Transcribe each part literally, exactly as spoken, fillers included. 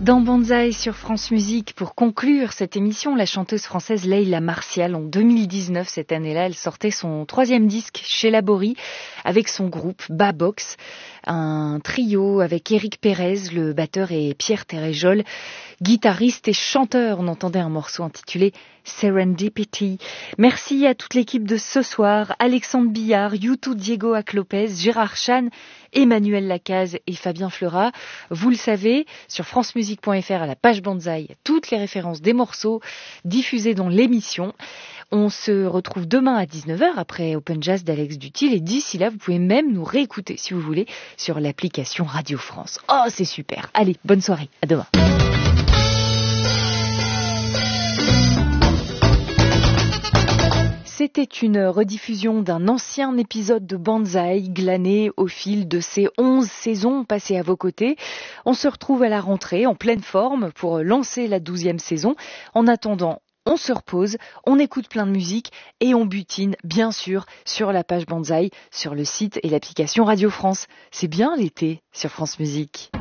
Dans Banzai sur France Musique, pour conclure cette émission, la chanteuse française Leïla Martial, en deux mille dix-neuf, cette année-là, elle sortait son troisième disque chez Laborie avec son groupe Babox, un trio avec Éric Pérez, le batteur, et Pierre Téréjol, guitariste et chanteur. On entendait un morceau intitulé Serendipity. Merci à toute l'équipe de ce soir, Alexandre Billard, Youtou Diego Aclopez, Gérard Chan, Emmanuel Lacaze et Fabien Fleurat. Vous le savez, sur francemusique point f r à la page Banzai, toutes les références des morceaux diffusés dans l'émission. On se retrouve demain à dix-neuf heures après Open Jazz d'Alex Dutil, et d'ici là, vous pouvez même nous réécouter si vous voulez sur l'application Radio France. Oh, c'est super. Allez, bonne soirée. À demain. C'était une rediffusion d'un ancien épisode de Banzai glané au fil de ces onze saisons passées à vos côtés. On se retrouve à la rentrée en pleine forme pour lancer la douzième saison. En attendant, on se repose, on écoute plein de musique et on butine, bien sûr, sur la page Banzai, sur le site et l'application Radio France. C'est bien l'été sur France Musique.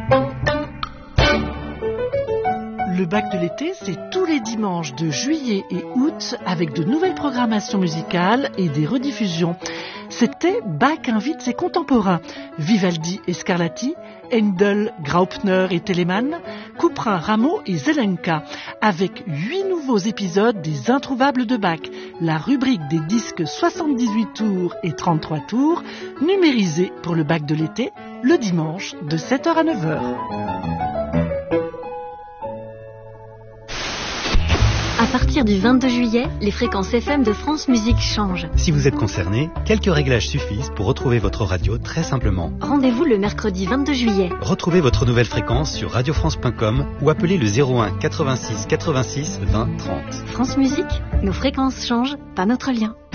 Le bac de l'été, c'est tous les dimanches de juillet et août avec de nouvelles programmations musicales et des rediffusions. C'était Bach invite ses contemporains, Vivaldi et Scarlatti, Handel, Graupner et Telemann, Couperin, Rameau et Zelenka, avec huit nouveaux épisodes des Introuvables de Bach, la rubrique des disques soixante-dix-huit tours et trente-trois tours, numérisée pour le bac de l'été, le dimanche de sept heures à neuf heures. À partir du vingt-deux juillet, les fréquences F M de France Musique changent. Si vous êtes concerné, quelques réglages suffisent pour retrouver votre radio très simplement. Rendez-vous le mercredi vingt-deux juillet. Retrouvez votre nouvelle fréquence sur radio france point com ou appelez le zéro un quatre-vingt-six quatre-vingt-six vingt trente. France Musique, nos fréquences changent, pas notre lien.